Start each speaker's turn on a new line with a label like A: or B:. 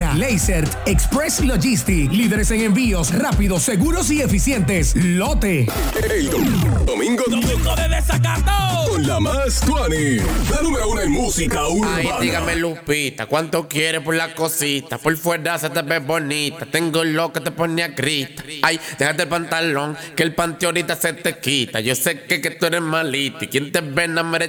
A: Logística. Lacert Express Logistics. Líderes en envíos rápidos, seguros y eficientes. Lote.
B: El domingo de desacato. Con la más tuani. La número 1 en música urbana.
C: Ay, dígame, Lupita, ¿cuánto quieres por la cosita? Por fuera se te ve bonita. Tengo lo que te pone a grita. Ay, déjate el pantalón, que el panty ahorita se te quita. Yo sé que tú eres malita y quien te ve no merece